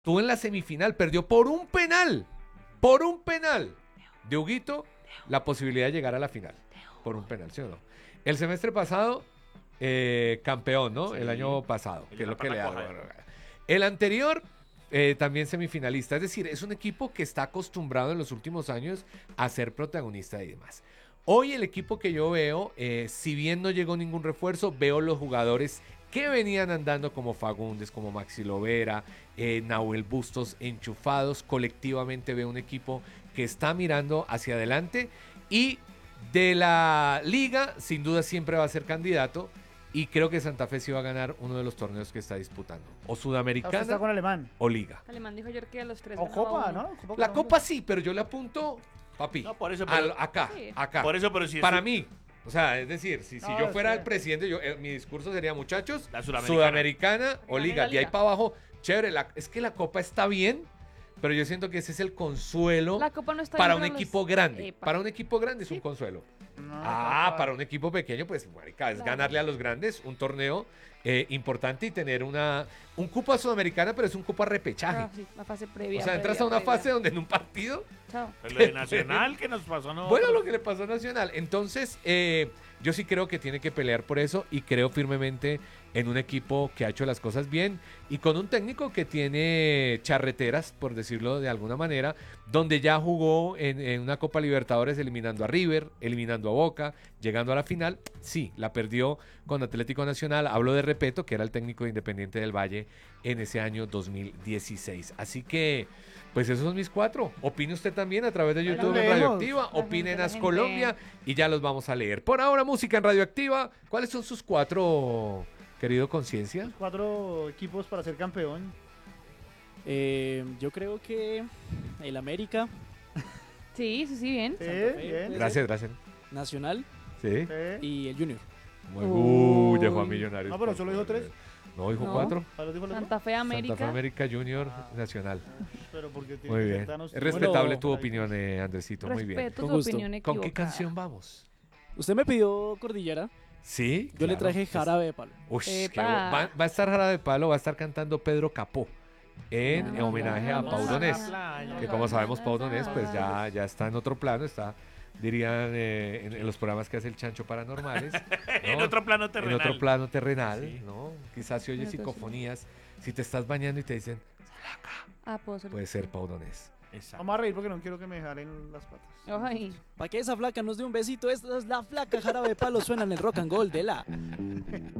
Tú en la semifinal perdió por un penal de Huguito la posibilidad de llegar a la final. Por un penal, ¿sí o no? El semestre pasado, campeón, ¿no? Sí. El año pasado, que es lo que le da. Coja. El anterior, también semifinalista. Es decir, es un equipo que está acostumbrado en los últimos años a ser protagonista y demás. Hoy el equipo que yo veo, si bien no llegó ningún refuerzo, veo los jugadores que venían andando como Fagundes, como Maxi Lovera, Nahuel Bustos enchufados. Colectivamente veo un equipo que está mirando hacia adelante y de la liga sin duda siempre va a ser candidato y creo que Santa Fe sí va a ganar uno de los torneos que está disputando. O Usted Sudamericana está con Alemán. o Liga. Alemán dijo ayer que a los tres O ganaba Copa, uno. ¿no? Copa La Colombia. Copa sí, pero yo le apunto, papi, No, por eso, acá, Sí. acá. Por eso, pero si Para es- mí, o sea, es decir, si No, yo fuera sí. el presidente, mi discurso sería, muchachos, La Sudamericana o Gane Liga. la De ahí Liga. para abajo, chévere, es que la Copa está bien, pero yo siento que ese es el consuelo La Copa no está para bien un para los- equipo grande. Epa. Para un equipo grande es un consuelo. No, Para un equipo pequeño, pues, marica, es Claro. ganarle a los grandes un torneo importante y tener un cupo a Sudamericana, pero es un cupo a repechaje. Ah, sí, la fase previa. O sea, entras a previa, una fase previa. donde en un partido Chao. Pero lo de Nacional que nos pasó, ¿no? bueno, lo que le pasó a Nacional. Entonces, yo sí creo que tiene que pelear por eso y creo firmemente en un equipo que ha hecho las cosas bien y con un técnico que tiene charreteras, por decirlo de alguna manera, donde ya jugó en una Copa Libertadores eliminando a River, eliminando a Boca, llegando a la final. Sí, la perdió con Atlético Nacional. Hablo de Repeto, que era el técnico de Independiente del Valle en ese año 2016. Así que... pues esos son mis 4. Opine usted también a través de YouTube en leemos. Radioactiva. La Opine en gente, la As gente. Colombia y ya los vamos a leer. Por ahora, música en Radioactiva. ¿Cuáles son sus 4, querido Conciencia? 4 equipos para ser campeón. Yo creo que el América, Sí, sí, sí, bien. Sí, Santa Fe, bien. pues. Gracias, gracias. Nacional Sí. Sí. y el Junior. Muy dejó a Uy. Millonarios. No, pero solo dijo 3. No, dijo No. 4. ¿Cuál dijo el otro? Santa Fe, América. Santa Fe, América, Junior, Nacional. Pero porque tiene Muy que bien. ser tan Es hostil. respetable Bueno, tu opinión, Andresito. Muy bien. Respeto Con tu gusto. opinión equivocada. ¿Con qué canción vamos? Usted me pidió Cordillera, Sí. yo le claro. traje Jarabe de Palo. Uy, Epa. va a estar Jarabe de Palo, va a estar cantando Pedro Capó en Ah, homenaje a claro. Pau Donés. Playa. Que como sabemos, Pau Donés pues ya está en otro plano, está, dirían, en los programas que hace el Chancho Paranormales. ¿no? En otro plano En terrenal. otro plano terrenal, Sí. ¿no? Quizás si oyes Bueno, entonces- psicofonías, si te estás bañando y te dicen, Ah, puedo ser. puede ser Pau Donés. Exacto. Vamos a reír porque no quiero que me jalen las patas. Ay. Para que esa flaca nos dé un besito, esta es la flaca Jarabe de Palo, suena en el rock and roll de la